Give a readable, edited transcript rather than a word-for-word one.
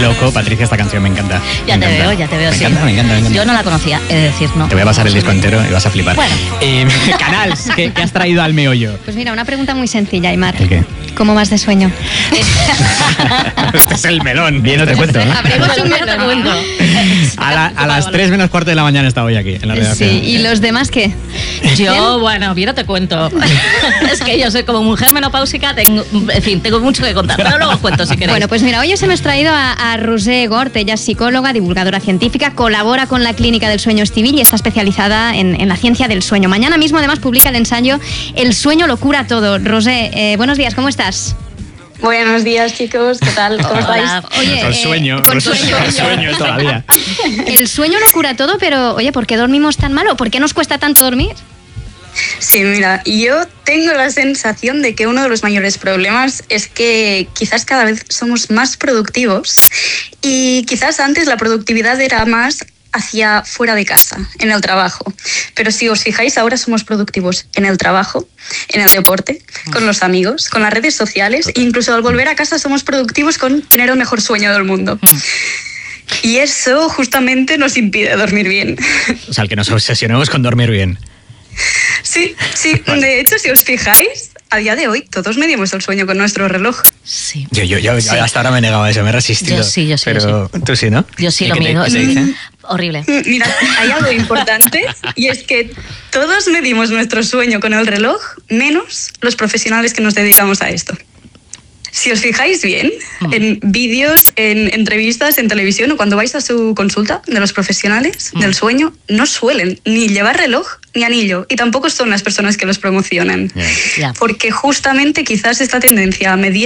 loco, Patricia, esta canción me encanta. Ya te veo, sí. Me encanta. Yo no la conocía, he de decir, no. Te voy a pasar el disco entero y vas a flipar. Bueno. Canals, ¿qué has traído al meollo? Pues mira, una pregunta muy sencilla, Aimar. ¿El qué? ¿Cómo vas de sueño? Este es el melón. Bien, no te cuento, ¿no? Abrimos un melón. A las 3 menos cuarto de la mañana estaba hoy aquí, en la redacción. Sí, ¿y los demás qué? Yo, bueno, bien, no te cuento. Es que yo soy como mujer menopáusica, tengo mucho que contar, pero luego os cuento si queréis. Bueno, pues mira, hoy os hemos traído a Roser Gort. Ella es psicóloga, divulgadora científica, colabora con la Clínica del Sueño Estivill y está especializada en la ciencia del sueño. Mañana mismo, además, publica el ensayo El sueño lo cura todo. Roser, buenos días, ¿cómo estás? Buenos días, chicos, ¿qué tal? ¿Cómo estáis? Oye, con sueño todavía. El sueño lo cura todo, pero oye, ¿por qué dormimos tan mal o por qué nos cuesta tanto dormir? Sí, mira, yo tengo la sensación de que uno de los mayores problemas es que quizás cada vez somos más productivos y quizás antes la productividad era más hacia fuera de casa, en el trabajo. Pero si os fijáis, ahora somos productivos en el trabajo, en el deporte, con los amigos, con las redes sociales e incluso al volver a casa somos productivos con tener el mejor sueño del mundo. Y eso justamente nos impide dormir bien. O sea, el que nos obsesionemos con dormir bien. Sí. De hecho, si os fijáis, a día de hoy todos medimos el sueño con nuestro reloj. Sí. Yo hasta ahora me he negado a eso, me he resistido. Yo sí. Pero tú sí, ¿no? Yo sí lo mido. ¿Qué se dice? Horrible. Mira, hay algo importante y es que todos medimos nuestro sueño con el reloj, menos los profesionales que nos dedicamos a esto. Si os fijáis bien, en vídeos, en entrevistas, en televisión o cuando vais a su consulta de los profesionales del sueño, no suelen ni llevar reloj ni anillo y tampoco son las personas que los promocionan. Yeah. Porque justamente quizás esta tendencia a medir